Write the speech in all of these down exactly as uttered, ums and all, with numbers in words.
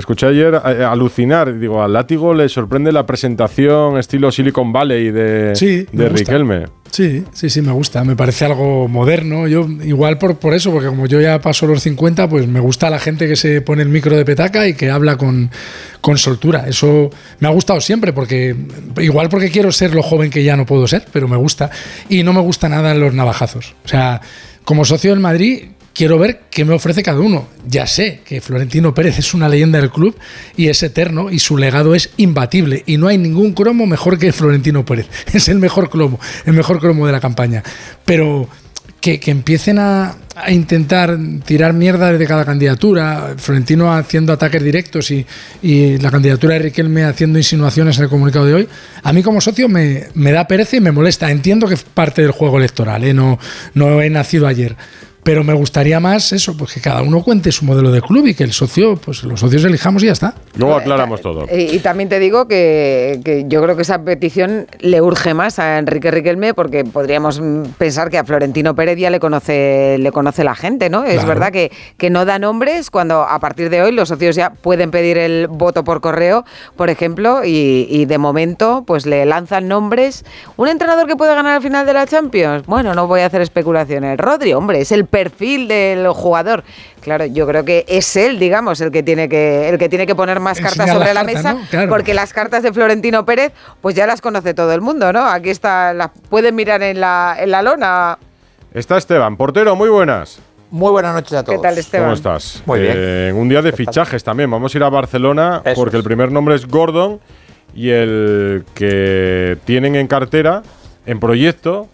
escuché ayer eh, alucinar. Digo, al Látigo le sorprende la presentación estilo Silicon Valley de, sí, de Riquelme. Sí, sí, sí, me gusta. Me parece algo moderno. Yo, igual por, por eso, porque como yo ya paso los cincuenta, pues me gusta la gente que se pone el micro de petaca y que habla con, con soltura. Eso me ha gustado siempre, porque igual porque quiero ser lo joven que ya no puedo ser, pero me gusta. Y no me gusta nada los navajazos. O sea, como socio del Madrid, quiero ver qué me ofrece cada uno. Ya sé que Florentino Pérez es una leyenda del club y es eterno y su legado es imbatible. Y no hay ningún cromo mejor que Florentino Pérez. Es el mejor cromo, el mejor cromo de la campaña. Pero que, que empiecen a, a intentar tirar mierda desde cada candidatura, Florentino haciendo ataques directos y, y la candidatura de Riquelme haciendo insinuaciones en el comunicado de hoy, a mí como socio me, me da pereza y me molesta. Entiendo que es parte del juego electoral, ¿eh? no, no he nacido ayer. Pero me gustaría más eso, pues que cada uno cuente su modelo de club y que el socio, pues los socios elijamos y ya está. Luego aclaramos todo. Y, y también te digo que, que yo creo que esa petición le urge más a Enrique Riquelme, porque podríamos pensar que a Florentino Pérez ya le conoce, le conoce la gente, ¿no? Es Claro. verdad que, que no da nombres cuando a partir de hoy los socios ya pueden pedir el voto por correo, por ejemplo, y, y de momento pues le lanzan nombres. ¿Un entrenador que puede ganar al final de la Champions? Bueno, no voy a hacer especulaciones. Rodri, hombre, es el perfil del jugador. Claro, yo creo que es él, digamos, el que tiene que el que tiene que poner más Enseñar cartas sobre la la carta, mesa, ¿no? Claro. porque las cartas de Florentino Pérez, pues ya las conoce todo el mundo, ¿no? Aquí está, las pueden mirar en la en la lona. Está Esteban, portero, muy buenas. Muy buenas noches a todos. ¿Qué tal, Esteban? ¿Cómo estás? Muy bien. Eh, en un día de fichajes también. Vamos a ir a Barcelona Eso porque es. el primer nombre es Gordon y el que tienen en cartera, en proyecto,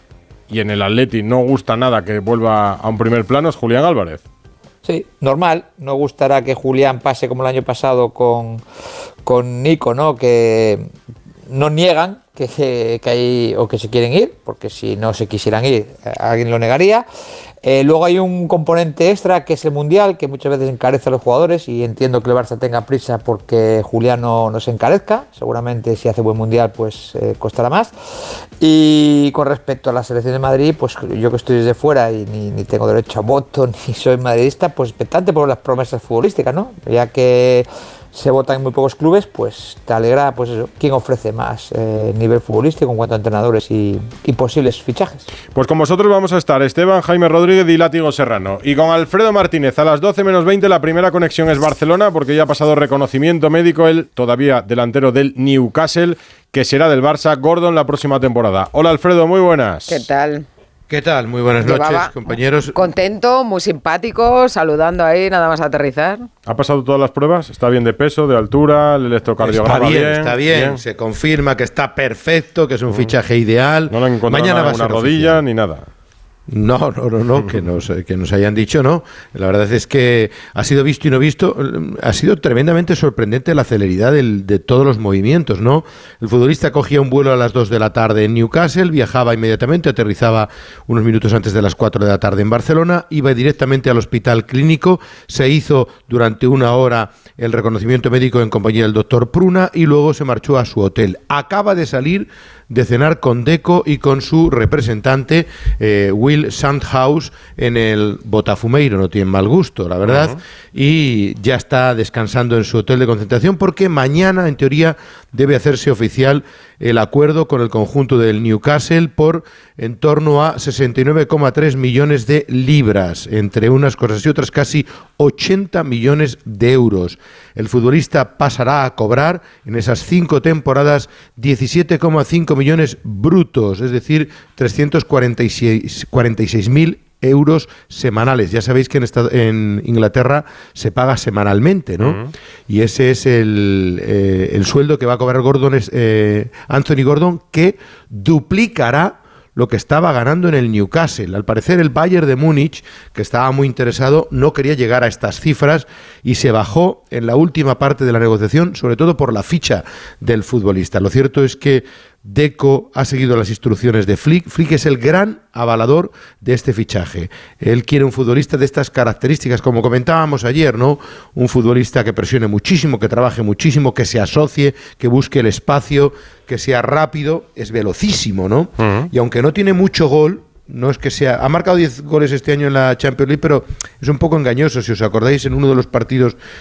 y en el Atleti no gusta nada que vuelva a un primer plano, es Julián Álvarez. Sí, normal. No gustará que Julián pase como el año pasado con, con Nico, ¿no? Que no niegan que, que, que hay o que se quieren ir, porque si no se quisieran ir, alguien lo negaría. Eh, luego hay un componente extra que es el Mundial, que muchas veces encarece a los jugadores, y entiendo que el Barça tenga prisa porque Julián no, no se encarezca. Seguramente si hace buen Mundial pues eh, costará más. Y con respecto a la selección de Madrid, pues yo que estoy desde fuera y ni, ni tengo derecho a voto ni soy madridista, pues expectante por las promesas futbolísticas, ¿no? Ya que se votan en muy pocos clubes, pues te alegra, pues eso, quién ofrece más eh, nivel futbolístico en cuanto a entrenadores y, y posibles fichajes. Pues con vosotros vamos a estar Esteban, Jaime Rodríguez y Látigo Serrano. Y con Alfredo Martínez a las doce menos veinte la primera conexión es Barcelona, porque ya ha pasado reconocimiento médico el todavía delantero del Newcastle, que será del Barça, Gordon, la próxima temporada. Hola Alfredo, muy buenas. ¿Qué tal? ¿Qué tal? Muy buenas Llevaba noches, compañeros. Contento, muy simpático, saludando ahí, nada más aterrizar. ¿Ha pasado todas las pruebas? ¿Está bien de peso, de altura, el electrocardiograma Está bien, bien? está bien, bien. Se confirma que está perfecto, que es un mm. fichaje ideal. No le han encontrado Mañana nada, va a una ser rodilla oficial. ni nada. No, no, no, no, que nos, que nos hayan dicho, no. La verdad es que ha sido visto y no visto. Ha sido tremendamente sorprendente la celeridad del, de todos los movimientos, ¿no? El futbolista cogía un vuelo a las dos de la tarde en Newcastle, viajaba inmediatamente, aterrizaba unos minutos antes de las cuatro de la tarde en Barcelona, iba directamente al hospital clínico, se hizo durante una hora el reconocimiento médico en compañía del doctor Pruna y luego se marchó a su hotel. Acaba de salir de cenar con Deco y con su representante eh, Will Sandhaus en el Botafumeiro, no tiene mal gusto, la verdad, uh-huh. y ya está descansando en su hotel de concentración porque mañana, en teoría, debe hacerse oficial el acuerdo con el conjunto del Newcastle por en torno a sesenta y nueve coma tres millones de libras, entre unas cosas y otras casi ochenta millones de euros. El futbolista pasará a cobrar en esas cinco temporadas diecisiete coma cinco millones brutos, es decir, trescientos cuarenta y seis mil euros semanales. Ya sabéis que en, esta, en Inglaterra se paga semanalmente, ¿no? Uh-huh. Y ese es el, eh, el sueldo que va a cobrar Gordon, eh, Anthony Gordon, que duplicará lo que estaba ganando en el Newcastle. Al parecer el Bayern de Múnich, que estaba muy interesado, no quería llegar a estas cifras y se bajó en la última parte de la negociación, sobre todo por la ficha del futbolista. Lo cierto es que Deco ha seguido las instrucciones de Flick. Flick es el gran avalador de este fichaje. Él quiere un futbolista de estas características, como comentábamos ayer, ¿no? Un futbolista que presione muchísimo, que trabaje muchísimo, que se asocie, que busque el espacio, que sea rápido, es velocísimo, ¿no? Uh-huh. Y aunque no tiene mucho gol, no es que sea... Ha marcado diez goles este año en la Champions League, pero es un poco engañoso. Si os acordáis, en uno de los partidos